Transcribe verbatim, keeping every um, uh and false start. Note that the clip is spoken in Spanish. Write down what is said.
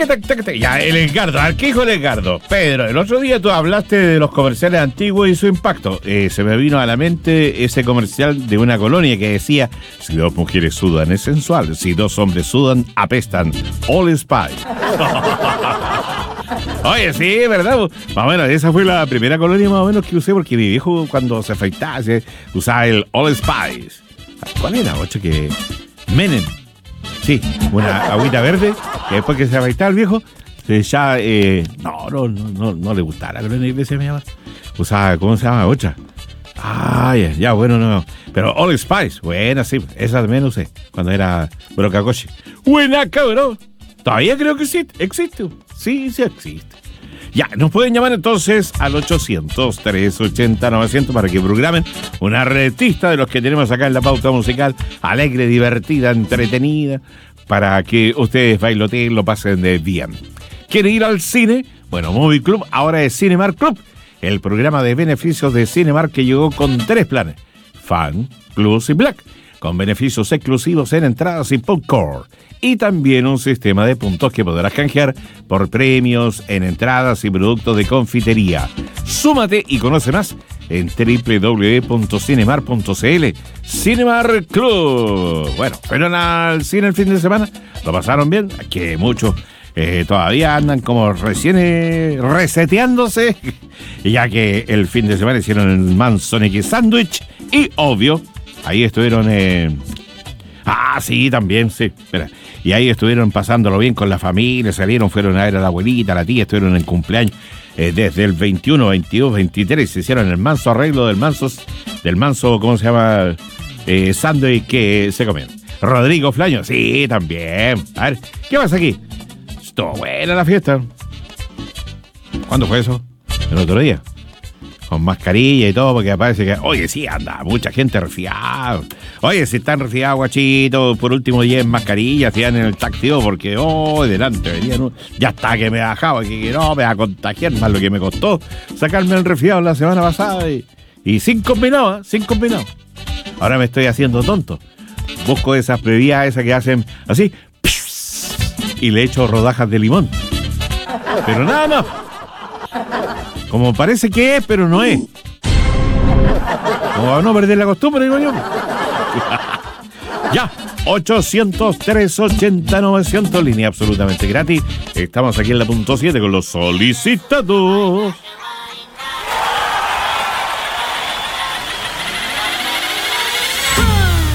tac, tac, tac, tac. Ya, el Edgardo, ¿al qué dijo el Edgardo? Pedro, el otro día tú hablaste de los comerciales antiguos y su impacto. Eh, se me vino a la mente ese comercial de una colonia que decía: si dos mujeres sudan es sensual, si dos hombres sudan apestan. All Spice. Oye, sí, ¿verdad? Más o menos, esa fue la primera colonia más o menos que usé, porque mi viejo cuando se afeitaba se usaba el All Spice. ¿Cuál era, ocho? Que Menem. Sí, una agüita verde, que después que se afeitaba el viejo, ya, eh, no, no, no, no, no le gustaba la colonia iglesia, me llama. Usaba, ¿cómo se llama? Otra. Ah, ya, ya, bueno, no. Pero All Spice, buena, sí, esa también usé, cuando era Brocacoche. Buena, cabrón. Todavía creo que sí, existe. Sí, sí existe. Ya, nos pueden llamar entonces al ochocientos, trescientos ochenta, novecientos para que programen una retista de los que tenemos acá en la pauta musical, alegre, divertida, entretenida, para que ustedes bailoteen, lo pasen de bien. ¿Quieren ir al cine? Bueno, Movie Club ahora es Cinemark Club, el programa de beneficios de Cinemark que llegó con tres planes: Fan, Plus y Black, con beneficios exclusivos en entradas y popcorn. Y también un sistema de puntos que podrás canjear por premios en entradas y productos de confitería. Súmate y conoce más en doble u doble u doble u punto cinemark punto c l. Cinemark Club. Bueno, ¿fueron al cine el fin de semana? ¿Lo pasaron bien? Que muchos eh, todavía andan como recién eh, reseteándose, ya que el fin de semana hicieron el Manson X Sandwich y, obvio, ahí estuvieron... Eh... Ah, sí, también, sí. Espera. Y ahí estuvieron pasándolo bien con la familia, salieron, fueron a ver a la abuelita, a la tía, estuvieron en cumpleaños eh, desde el veintiuno, veintidós, veintitrés, se hicieron el manso arreglo del manso, del manso, ¿cómo se llama? Eh, sándwich que se comieron. Rodrigo Flaño, sí, también. A ver, ¿qué pasa aquí? Estuvo buena la fiesta. ¿Cuándo fue eso? El otro día. Con mascarilla y todo, porque parece que... Oye, sí, anda, mucha gente resfriada. Oye, si están resfriados, guachitos, por último lleven mascarillas, si en el taxi, porque, oh, delante venían... Ya está, que me bajaba, que, que no, me va a contagiar, más lo que me costó sacarme el resfriado la semana pasada. Y, y sin combinado, ¿eh? Sin combinado. Ahora me estoy haciendo tonto. Busco esas bebidas, esas que hacen así, y le echo rodajas de limón. Pero nada más. Como parece que es, pero no es. Como a no perder la costumbre, digo yo. Ya, ochocientos, trescientos ochenta, novecientos, línea absolutamente gratis. Estamos aquí en la punto siete con los solicitados.